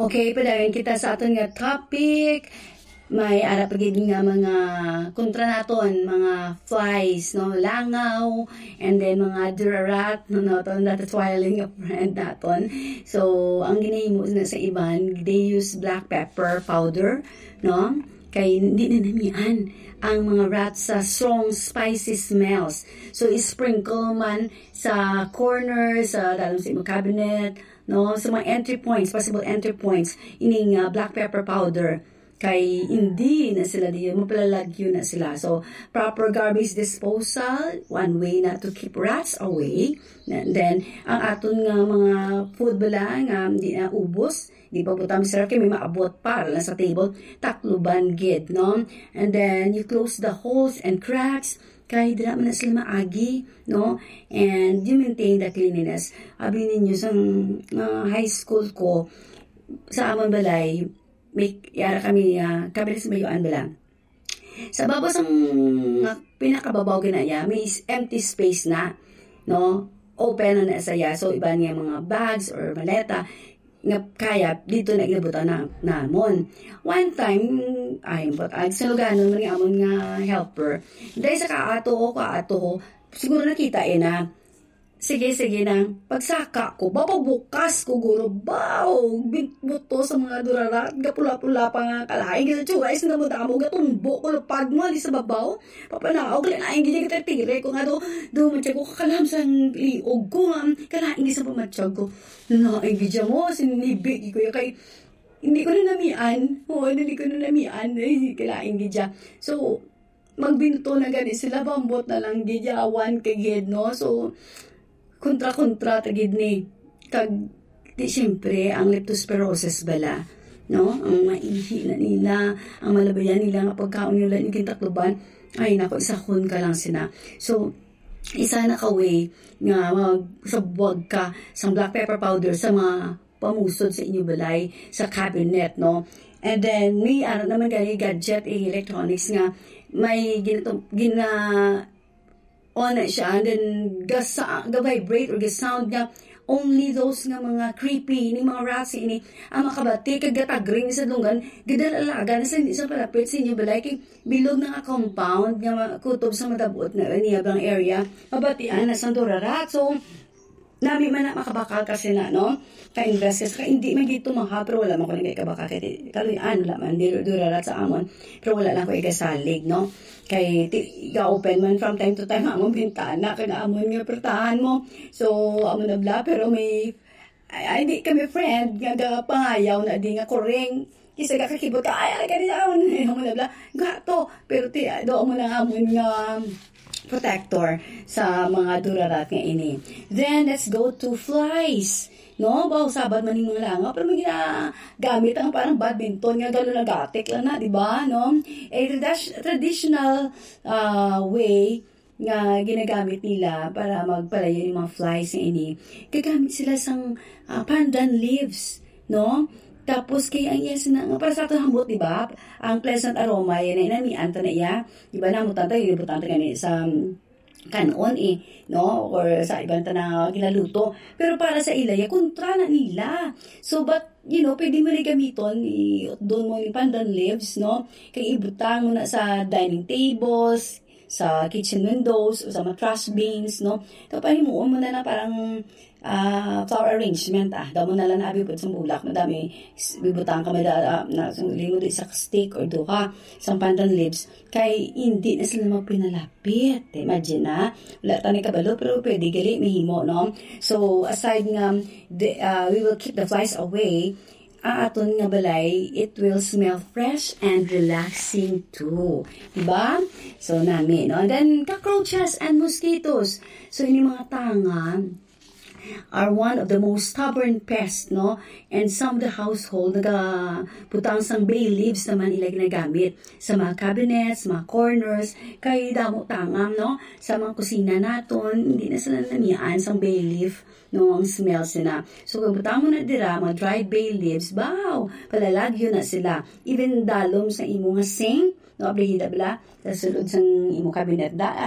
Okay, padayon kita sa aton nga topic. May ara pagid nga mga kontra naton, mga flies, no, langaw, and then mga durarat, no, that twiling of friend naton. So, ang ginahimo na sa iban, they use black pepper powder, no, kay hindi na namian ang mga rats sa strong spicy smells. So, sprinkle man sa corners, sa dalong sa imong cabinet, no, sa mga entry points, possible entry points, ining black pepper powder, kay hindi na sila diyo, mapalalagyo na sila. So, proper garbage disposal, one way na to keep rats away. And then, ang aton nga mga food bala nga hindi na ubos, di pa butang sir kay may maabot para lang sa table, takluban gid, no? And then, you close the holes and cracks, kay dira man na sila maagi, no? And you maintain the cleanliness. Abi ninyo sa high school ko, sa amon balay, may yara kami kabilis mayuan bala. Sa babos ang pinakababaw ginaya, may empty space na, no? Open na saya. So, iba niya mga bags or maleta, nga kaya dito na inabutan na namon. One time ay sa lugar ng mga amon nga helper, dahil sa kaato ko siguro nakita na sige na pagsaka ko bababukas ko guro bitbuto sa mga durarat gapula-pula pa nga kalaing kasi tsura is na mo damo gatumbo ko lupad mo ali sa babaw papanaog lang aing gid kita tire ko nga do matya ko kakalam sang liog ko nga kalaing sa pamatsyag ko na ay gid mo sinibig ko kay hindi ko na namian ay kalaing gid. So magbinto na gani sila bambot na lang gid awan kay gid, no? So kontra tagid ni kag di syempre ang leptospirosis bala, no, ang maihi na nila, ang malabayan nila nga pagkaon nila ni kintakluban ay nako isahon ka lang sina. So isa na ka way nga magsabwag ka sa black pepper powder sa mga pamusod sa inyo balay sa cabinet, no. And then may naman gani gadget electronics nga may on na siya, and then ga-vibrate or ga-sound nga only those nga mga creepy ni mga rats ini ang makabati kag gatagring sa dungan gidalalaga na sa palapit sa inyo balay kay bilog na compound nga kutob sa madabot na niyabang area mabatian na sa durarat. So nami man na makabakal kasi na, no, ka-invest kasi hindi man gito maha pero wala man ko nagay kabakal kay kaluyan wala man durarat sa amon pero wala lang ko igasalig, no, kay ga-open man from time to time amon bintana kay amon nga pertahan mo. So amon na bla pero may ay di kami friend nga pangayaw na di nga koreng kisa kakakibot ka ay kanina amon na bla gato pero ti do mo na amon nga protector sa mga durarat nga ini. Then let's go to flies, no, baw sabad man ning mga langaw pero may gamit ang parang badminton nga galo nagatik lang na, di ba, no? Traditional way nga ginagamit nila para magpalayo yung mga flies nga ini, gagamit sila sang pandan leaves, no. Tapos kay ang yes na para sa aton hambot, di ba? Ang pleasant aroma yan ay namian ta na iya. Di ba namutan tayo ibutan ta gani sa kanon no, or sa ibang ta na ginaluto. Pero para sa ilaya kontra na nila. So but you know, pwede mo rin gamiton doon mo yung pandan leaves, no? Kay ibutang mo na sa dining tables, sa kitchen windows, o sa mga trash bins, no? Kapag himuon mo na parang flower arrangement, daw mo na lang abibot sa bulak, madami, bibutang ka na lingod isa stick or duha, isang pandan leaves, kay hindi na sila magpinalapit. Imagine na, wala tani kabalo, pero pwede gali, may himo, no? So, aside nga, we will keep the flies away, aton nga balay, it will smell fresh and relaxing too. Diba? So, nami, no? And then, cockroaches and mosquitoes. So, ini mga tanga are one of the most stubborn pests, no? And some of the household nagaputang sang bay leaves naman ila ginagamit sa mga cabinets, mga corners, kay damo tangam, no? Sa mga kusina naton, hindi na sila namiyaan sang bay leaf, no, ang smell sila. So kung butang mo na dira mga dried bay leaves, baw, palalagyo na sila. Even dalom sa imo nga sink, no, ablihida bala, sa sulod sang imo cabinet